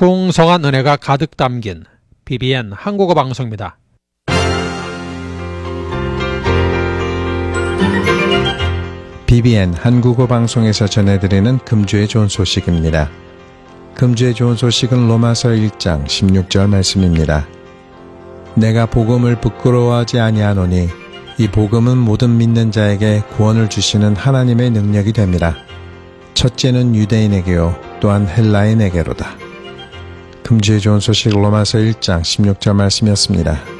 풍성한 은혜가 가득 담긴 BBN 한국어 방송입니다. BBN 한국어 방송에서 전해드리는 금주의 좋은 소식입니다. 금주의 좋은 소식은 로마서 1장 16절 말씀입니다. 내가 복음을 부끄러워하지 아니하노니 이 복음은 모든 믿는 자에게 구원을 주시는 하나님의 능력이 됩니다. 첫째는 유대인에게요 또한 헬라인에게로다. 금주의 좋은 소식 로마서 1장 16절 말씀이었습니다.